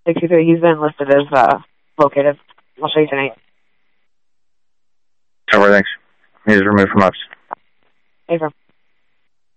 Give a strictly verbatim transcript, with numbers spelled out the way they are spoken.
six two three. He's been listed as uh, located. I'll show you tonight. Over, thanks. He's removed from ops. Hey, from.